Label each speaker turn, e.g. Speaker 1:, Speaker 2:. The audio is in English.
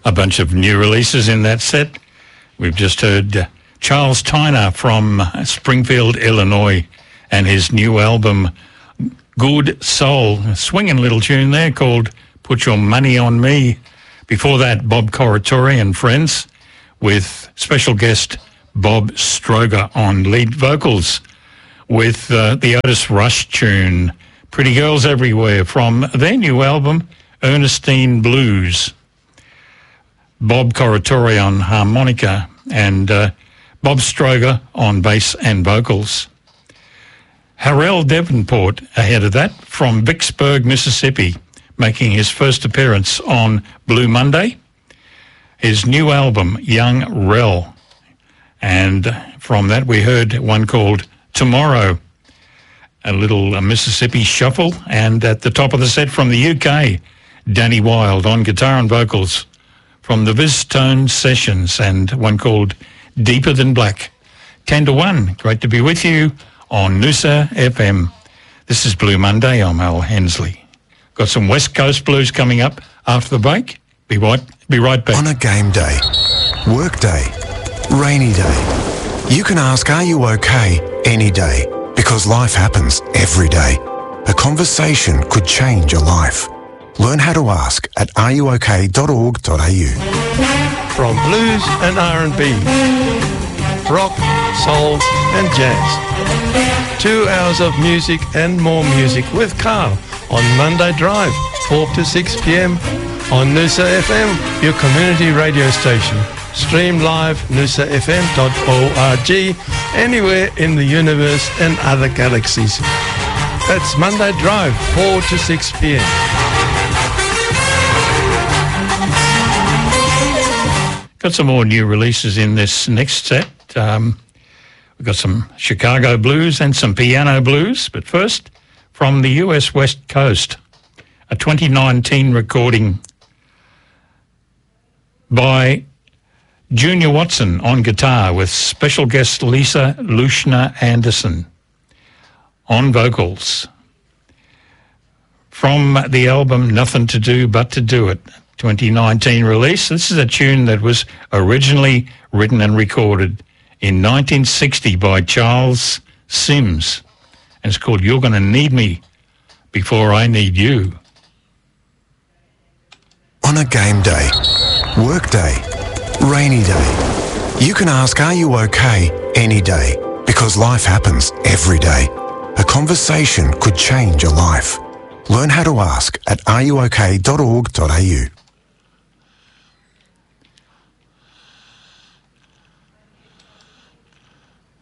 Speaker 1: a bunch of new releases in that set. We've just heard Charles Tyner from Springfield, Illinois, and his new album, Good Soul. A swinging little tune there called Put Your Money on Me. Before that, Bob Corritore and Friends with special guest Bob Stroger on lead vocals with the Otis Rush tune, Pretty Girls Everywhere, from their new album, Ernestine Blues. Bob Corritore on harmonica and Bob Stroger on bass and vocals. Harrell Davenport ahead of that from Vicksburg, Mississippi, making his first appearance on Blue Monday. His new album, Young Rel. And from that we heard one called Tomorrow, a little Mississippi shuffle. And at the top of the set from the UK, Danny Wilde on guitar and vocals from the Viztone Sessions, and one called Deeper Than Black. 10 to 1, great to be with you on Noosa FM. This is Blue Monday, I'm Al Hensley. Got some West Coast blues coming up after the break. Be right back.
Speaker 2: On a game day, work day, rainy day, you can ask, are you okay, any day, because life happens every day. A conversation could change your life. Learn how to ask at areyouok.org.au.
Speaker 3: From blues and R&B, rock, soul and jazz. 2 hours of music and more music with Carl on Monday Drive, 4 to 6 p.m. on Noosa FM, your community radio station. Stream live noosafm.org, anywhere in the universe and other galaxies. That's Monday Drive, 4 to 6 p.m.
Speaker 1: Got some more new releases in this next set. We've got some Chicago blues and some piano blues. But first, from the US West Coast, a 2019 recording by Junior Watson on guitar with special guest Lisa Lushner Anderson on vocals. From the album Nothing to Do But to Do It, 2019 release. This is a tune that was originally written and recorded in 1960 by Charles Sims, and it's called You're Gonna Need Me Before I Need You.
Speaker 2: On a game day, work day, rainy day, you can ask, are you okay, any day, because life happens every day. A conversation could change your life. Learn how to ask at areyouok.org.au.